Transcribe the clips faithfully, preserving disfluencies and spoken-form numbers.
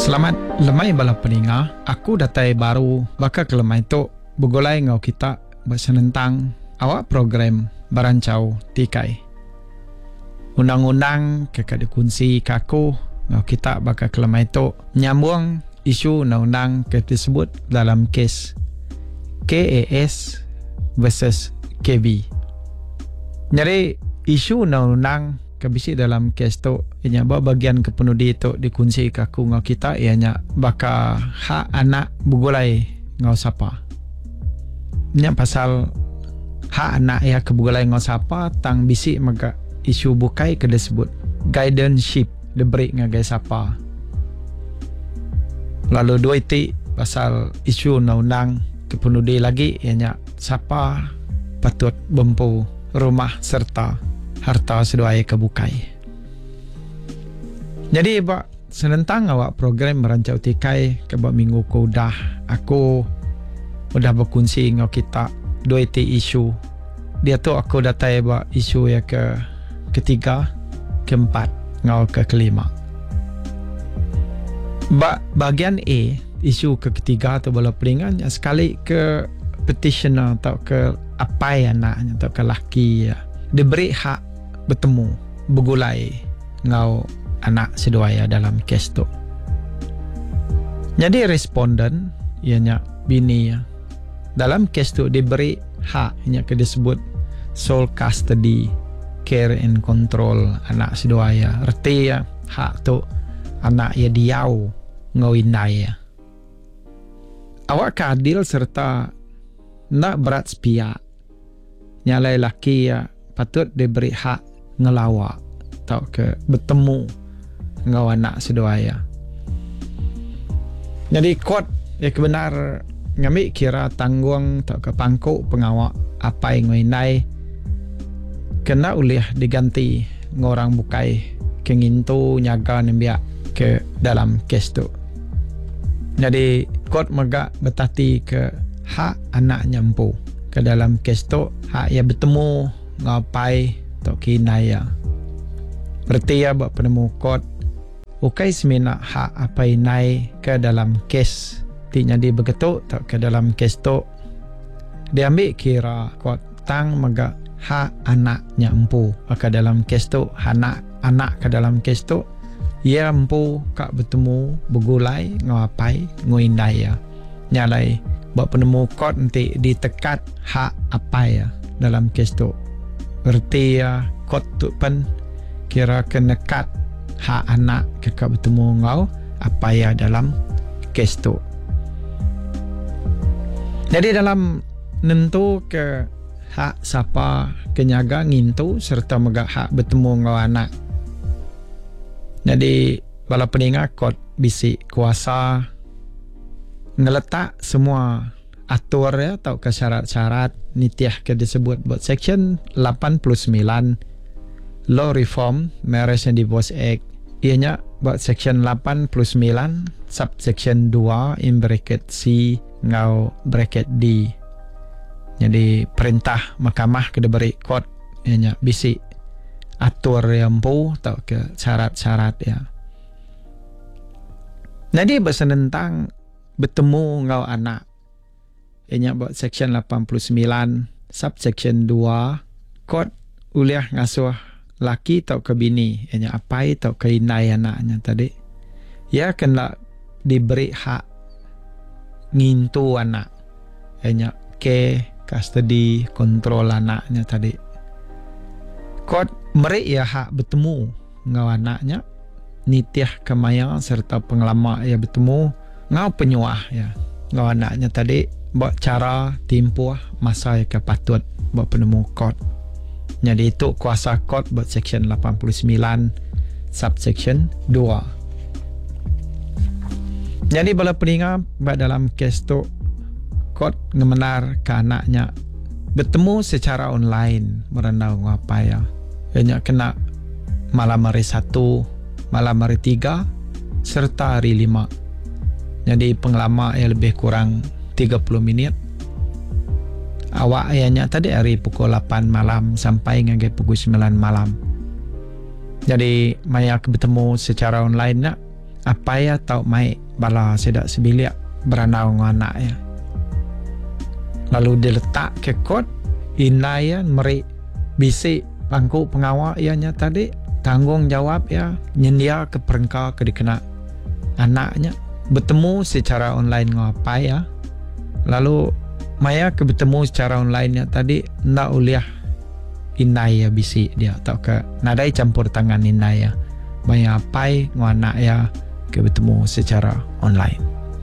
Selamat lemai bala peninga. Aku datai baru baka ke lemai tu begolai ngau kita bersenentang awak program berancau tikai. Undang-undang kekak dikunci kaku ngau kita baka ke lemai tu nyambung isu undang-undang ke disebut dalam kes K A S versus K B. Jadi isu undang-undang kabisi dalam kes tu ianya bawa bagian kepenudi tu dikunci kaku ngau kita ianya baka hak anak bugulai ngau sapa. Nya pasal hak anak ia kebugulai ngau sapa tang bisi maga isu bukai ke disebut guardianship diberi ngagai sapa. Lalu dua itu pasal isu undang-undang kepenudi lagi ianya siapa patut bempu rumah serta harta seduai kebukai. Jadi bak senentang awak program merancau tikai ke bak minggu ko dah aku udah berkunci ngau kita dua itu isu. Dia tu aku datai bak isu ya ke ketiga, keempat, ngau ke kelima. Bak bagian A isu ke ketiga tu bala pelingan sekali ke petitioner atau ke apai anaknya atau ke laki ya diberi hak bertemu bergulai ngau anak seduaya dalam kes tu. Jadi responden ianya bini ya dalam kes tu diberi hak ianya ke disebut sole custody, care and control anak seduaya. Erti ya hak tu anak ya diau ngau indai ya. Awak keadil serta nak berat sepihak nyalai laki ya patut diberi hak ngelawak atau ke bertemu ngau anak seduaya. Jadi kod ya kebenar ngambil kira tanggung atau ke pangkuk pengawak apa yang ngoinai kena ulih diganti ngorang bukai kengintu nyaga nembiak ke dalam kes tu. Jadi kod megak betati ke hak anak nyampu ke dalam kes tu hak ya bertemu ngapai atau kinaya. Berarti ya buat penemu kod ukai semina hak apa inai ke dalam kes tinya di begitu tak ke dalam kes tu dia ambil kira kod tang maga hak anak nyampu ke dalam kes tu anak anak ke dalam kes tu ia empu kak bertemu bergulai ngapai nguindai ya nyalai buat penemu kod nanti ditekat hak apa ya dalam kes tu. Berarti ya kod tu pen kira kenekat hak anak kekak bertemu ngau apa ya dalam kes tu. Jadi dalam nentu ke hak siapa kenyaga ngintu serta megak hak bertemu ngau anak. Jadi bala peninga kod bisi kuasa ngeletak semua atur ya atau ke syarat-syarat nitiah ke disebut buat section lapan puluh sembilan Law Reform Marriage and Divorce Act ianya buat section lapan puluh sembilan subsection dua in bracket C ngau bracket D. Jadi perintah mahkamah ke diberi kod ianya bisi atur yang pu atau ke syarat-syarat ya. Jadi bersenentang bertemu ngau anak ianya buat section lapan puluh sembilan subsection dua kod uliah ngasuh laki atau ke bini ianya apai atau ke inai anaknya tadi ia kena diberi hak ngintu anak ianya ke custody kontrol anaknya tadi. Kod mereka ia hak bertemu ngau anaknya nitiah kemaya serta pengelama ia bertemu ngau penyuah ya ngau anaknya tadi buat cara timpuh masa yang patut buat penemu kod. Jadi itu kuasa kod buat section lapan puluh sembilan subsection dua. Jadi bala peninga buat dalam kes tu kod ngemenar ke anaknya bertemu secara online merendau ngapa ya. Ianya kena malam hari satu, malam hari tiga serta hari lima. Jadi pengelama yang lebih kurang tiga puluh minit. Awak ayahnya tadi hari pukul lapan malam sampai ngagai pukul sembilan malam. Jadi maya bertemu secara online nak apa ya tau mai bala sedak sebiliak beranau dengan anak ya. Lalu diletak ke kod indai ya meri bisik pangku pengawal ianya tadi tanggungjawab ya nyendia ke perengka ke dikena anaknya bertemu secara online ngapa ya. Lalu maya ke bertemu secara online ya tadi ndak uliah indai ya bisik dia atau ke nadai campur tangan indai ya maya apai nganak ya ke bertemu secara online.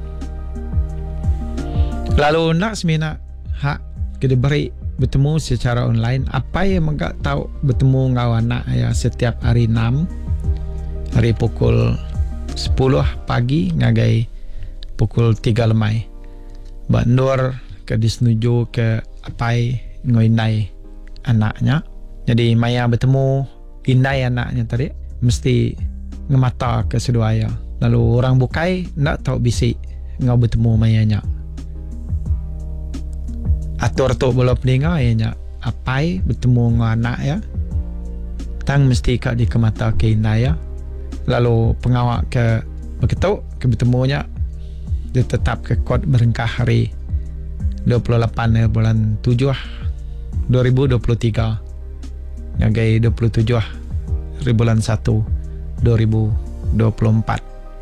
Lalu nak semina hak ke diberi bertemu secara online apa yang enggak tahu bertemu dengan anak ya setiap hari enam hari pukul sepuluh pagi ngagai pukul tiga lemai bandur ke disnuju ke apai ngoinai anaknya. Jadi maya bertemu indai anaknya tadi mesti ngemata ke seduaya. Lalu orang bukai nak tahu bisik ngau bertemu mayanya. Atur tu bola peninga ianya apai bertemu dengan anak ya. Tang mesti kak di kemata ke indai ya. Lalu pengawak ke begitu ke bertemunya dia tetap ke kod berengkah hari dua puluh lapan bulan tujuh dua ribu dua puluh tiga ngagai dua puluh tujuh hari bulan satu dua ribu dua puluh empat.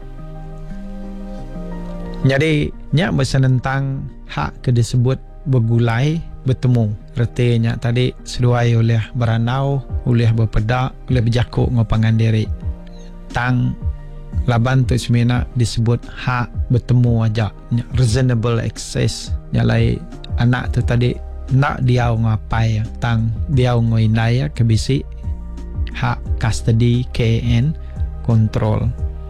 Jadi nyak bersenentang hak ke disebut bergulai bertemu artinya tadi seduai oleh beranau oleh berpedak oleh berjakuk ngopangan diri tang laban tu semena disebut hak bertemu aja reasonable access nyalai anak tu tadi nak dia ngapai ya tang dia ngoinai ya kebisi hak custody K N control.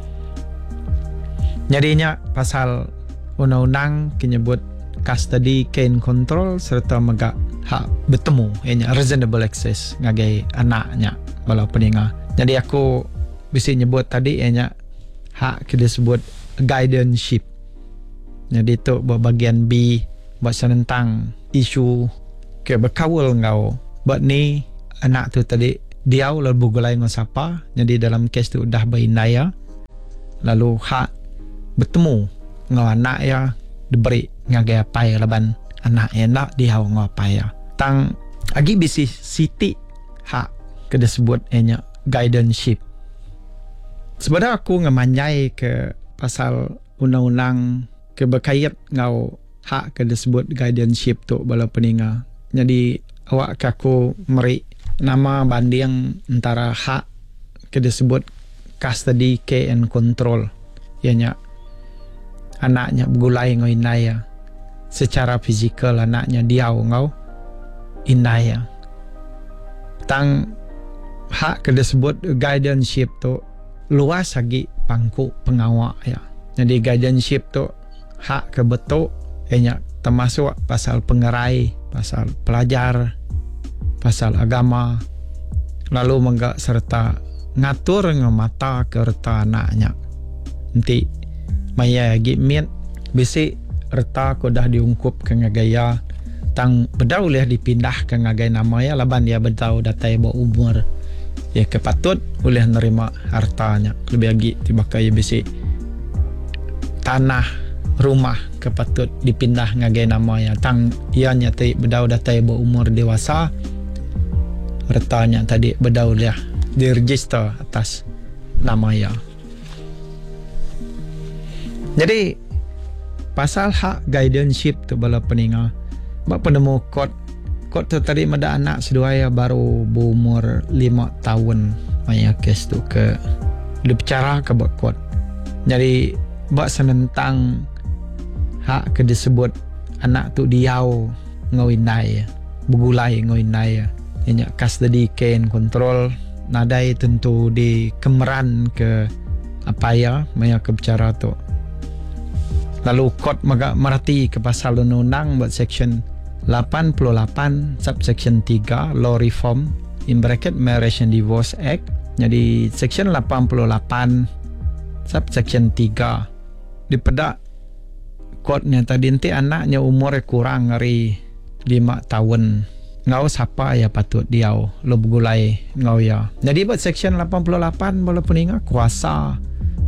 Jadinya pasal undang-undang menyebut custody K N control serta mega hak bertemu ianya reasonable access ngagai anaknya bala peninga. Jadi aku bisa nyebut tadi ianya hak kita sebut guardianship. Jadi itu bahagian B bahasa tentang isu ke berkawal ngau. Buat ni anak tu tadi dia lalu bergulai dengan siapa. Jadi dalam kes tu dah berindaya. Lalu hak bertemu dengan anak ya diberi ngagai apa ya laban anak ya nak dia ngau apa ya. Tang agi bisi siti hak kita sebut ianya guardianship. Sebenarnya aku ngemanjai ke pasal undang-undang ke berkait ngau hak ke disebut guardianship tu bala peninga. Jadi awak ke aku meri nama banding antara hak ke disebut custody K N control ianya anaknya bergulai ngau indaya secara fizikal anaknya diau ngau indaya. Tang hak ke disebut guardianship tu luas lagi pangku pengawak ya. Jadi guardianship tu hak ke betul ianya termasuk pasal pengerai, pasal pelajar, pasal agama, lalu mengga serta ngatur ngemata ke reta anaknya. Nanti maya lagi miet bisi reta ko dah diungkup ke ngagaya tang bedau leh dipindah ke ngagai nama ya laban dia bedau datai bawa umur ya kepatut oleh nerima hartanya lebih lagi tiba kaya bisi tanah rumah kepatut dipindah ngagai nama ya tang ianya tadi bedau datai bawa umur dewasa hartanya tadi bedau leh diregister atas nama ya. Jadi pasal hak guardianship tu bala peninga bak penemu kod kod tu tadi mada anak seduaya baru berumur lima tahun maya kes tu ke dibicara ke bak kod. Jadi bak senentang hak ke disebut anak tu diau ngawinai bergulai ngawinai ianya custody K N control nadai tentu di kemeran ke apa ya maya ke bicara tu. Lalu kod maga merati ke pasal undang-undang buat section lapan puluh lapan subsection tiga law reform in bracket Marriage and Divorce Act. Jadi section lapan puluh lapan subsection tiga dipedak kodnya tadi nanti anaknya umurnya kurang dari lima tahun ngau siapa ya patut diau lo bergulai ngau ya. Jadi buat section lapan puluh lapan boleh peninga kuasa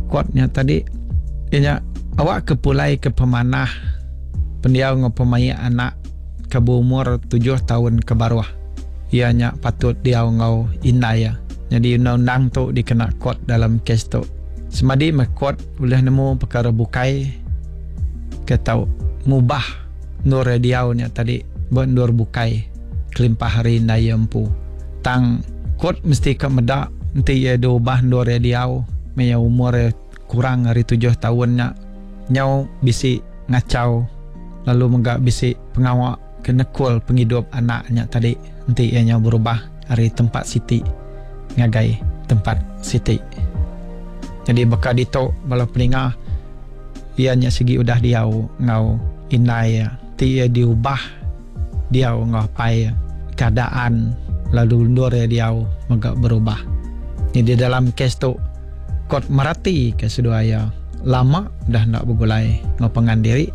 kuatnya tadi ianya awak kepulai ke pemanah pendiau ngopemai anak ke umur tujuh tahun ke bawah ianya patut dia ngau inaya. Jadi undang-undang tu dikena kuat dalam kes tu semadi mekuat boleh nemu perkara bukai ke tau mubah nur diau nya tadi buat nur bukai kelimpah hari naya empu tang kuat mesti ke medak nanti ia diubah nur diau maya umur kurang hari tujuh tahunnya nyau bisi ngacau lalu menggak bisi pengawak kena kul penghidup anaknya tadi nanti ianya berubah hari tempat siti ngagai tempat siti. Jadi baka dito bala pelinga ianya segi udah diau ngau inai ti diubah diau ngau pai keadaan lalu ndur diau menggak berubah. Jadi dalam kes tu kot merati ke seduaya lama dah nak bergulai ngau pengandiri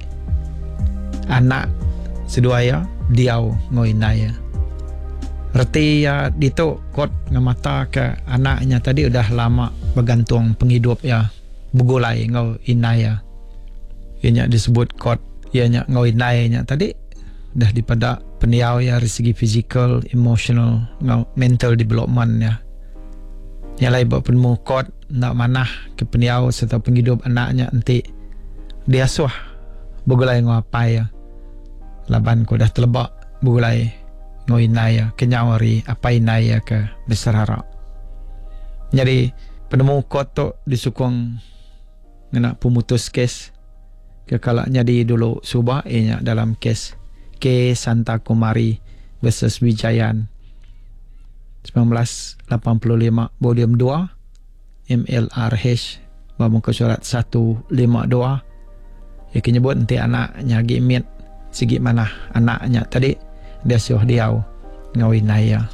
anak seduaya diau ngau inai. Reti ya dito kot ngamata ke anaknya tadi udah lama bergantung penghidup ya bergulai ngau inaya. Ianya disebut kot ianya ngau inaya tadi dah dipada pendiau ya dari segi physical, emotional, ngau mental development ya. Nyalai buat penemu kot nak manah ke pendiau serta penghidup anaknya nanti dia suah bergulai ngau apa ya. Laban ko dah terlebak bergulai ngau inaya kenyawari apa inaya ke besar harap. Jadi penemu kot tu disukung ngena pemutus kes ke kalaknya di dulu subah ianya dalam kes K Santa Kumari versus Wijayan sembilan belas lapan puluh lima volume dua M L R H muka surat seratus lima puluh dua. Ia nyebut nanti anaknya gimit segi mana anaknya tadi dia suruh diau ngau inaya.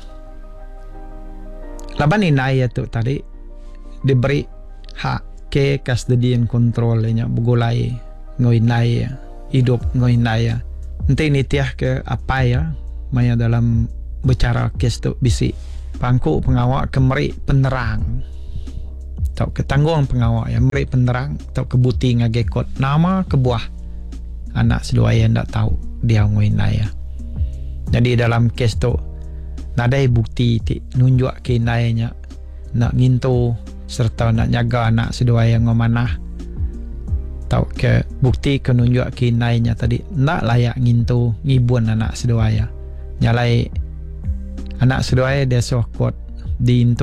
Laban inaya tu tadi diberi hak ke custody and control nya bergulai ngau inaya hidup ngau inaya. Nanti ni tiah ke apa ya maya dalam bicara kes tu bisi pangku pengawak kemeri penerang tau ketanggung pengawak ya meri penerang tau kebuti ngagekot nama kebuah anak seduaya ndak tahu dia ngau inaya. Jadi dalam kes tu nadai bukti ti nunjuk ke inainya nak ngintu serta nak jaga anak seduaya ngomanah tau ke bukti ke nunjuk ke inainya tadi nak layak ngintu ngibun anak seduaya. Nyalai anak seduaya dia suah kuat diintu